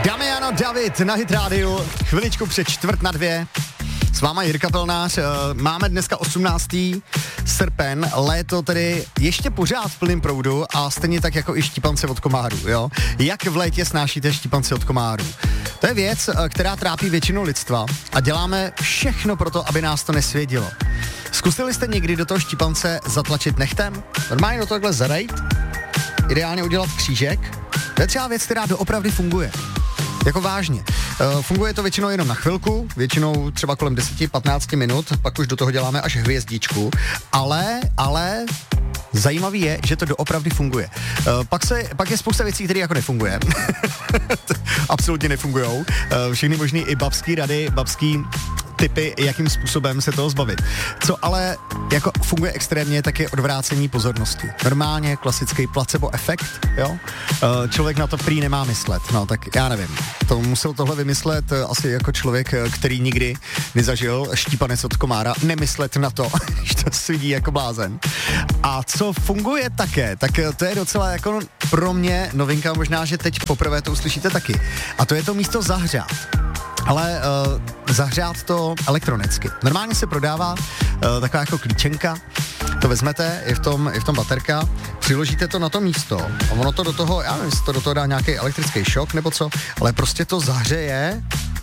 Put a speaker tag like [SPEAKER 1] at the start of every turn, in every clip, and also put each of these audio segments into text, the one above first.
[SPEAKER 1] Damiano David na Hit Radio, chviličku před 1:45. S váma Jirka Pelnář, máme dneska 18. srpen, léto tedy ještě pořád v plném proudu a stejně tak jako i štípance od komárů, jo. Jak v létě snášíte štípance od komárů? To je věc, která trápí většinu lidstva a děláme všechno pro to, aby nás to nesvědilo. Zkusili jste někdy do toho štípance zatlačit nechtem? Normálně do tohle zadejt? Ideálně udělat křížek? To je třeba věc, která doopravdy funguje. Jako vážně. Funguje to většinou jenom na chvilku, většinou třeba kolem 10-15 minut, pak už do toho děláme až hvězdičku, ale zajímavý je, že to doopravdy funguje. Pak je spousta věcí, které jako nefunguje. Absolutně nefungujou. Všechny možný i babský rady, babský tipy, jakým způsobem se toho zbavit. Co ale jako funguje extrémně, tak je odvrácení pozornosti. Normálně klasický placebo efekt, jo? Člověk na to prý nemá myslet. No tak já nevím. To musel tohle vymyslet asi jako člověk, který nikdy nezažil štípanec od komára, nemyslet na to, že to svidí jako blázen. A co funguje také, tak to je docela jako pro mě novinka, možná, že teď poprvé to uslyšíte taky. A to je to místo zahřát. Ale zahřát to elektronicky. Normálně se prodává taková jako klíčenka, to vezmete, je v tom baterka, přiložíte to na to místo a ono to do toho, já nevím, jestli to do toho dá nějaký elektrický šok nebo co, ale prostě to zahřeje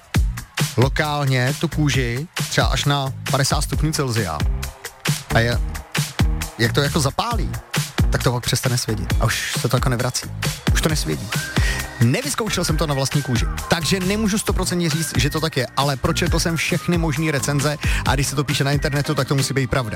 [SPEAKER 1] lokálně tu kůži třeba až na 50 stupňů Celsia. A jak to jako zapálí, tak to pak přestane svědit a už se to jako nevrací. Už to nesvědí. Nevyzkoušel jsem to na vlastní kůži, takže nemůžu 100% říct, že to tak je, ale pročetl jsem všechny možné recenze a když se to píše na internetu, tak to musí být pravda.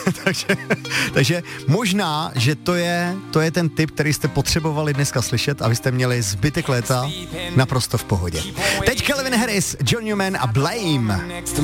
[SPEAKER 1] takže možná, že to je ten tip, který jste potřebovali dneska slyšet, abyste měli zbytek léta naprosto v pohodě. Teď Calvin Harris, John Newman a Blame.